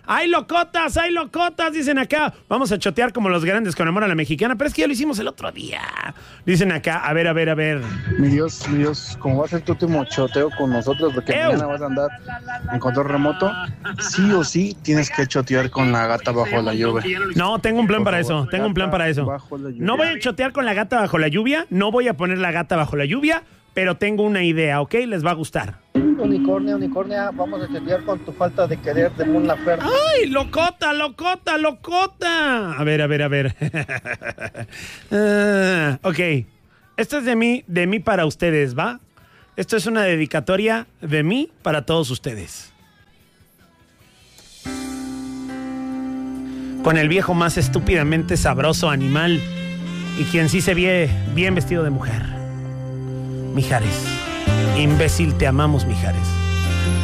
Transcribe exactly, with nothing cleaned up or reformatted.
¡Ay, locotas! ¡Ay, locotas! Dicen acá. Vamos a chotear como los grandes con amor a la mexicana. Pero es que ya lo hicimos el otro día. Dicen acá. A ver, a ver, a ver. Mi Dios, mi Dios, ¿cómo va a ser tu último choteo con nosotros? Porque ¡Ew! mañana vas a andar en control remoto. Sí o sí tienes que chotear con la gata bajo la lluvia. No, tengo un plan Por para favor, eso. Tengo un plan gata para eso. bajo la lluvia. No voy a chotear con la gata bajo la lluvia. No voy a poner la gata bajo la lluvia. Pero tengo una idea, ¿ok? Les va a gustar. Unicornia, unicornia, vamos a chotear con tu falta de querer de Mon Laferte. ¡Ay, locota, locota, locota! A ver, a ver, a ver. uh, ok. Esto es de mí, de mí para ustedes, ¿va? Esto es una dedicatoria de mí para todos ustedes. Con el viejo más estúpidamente sabroso animal y quien sí se ve bien vestido de mujer. Mijares. Imbécil, te amamos, Mijares.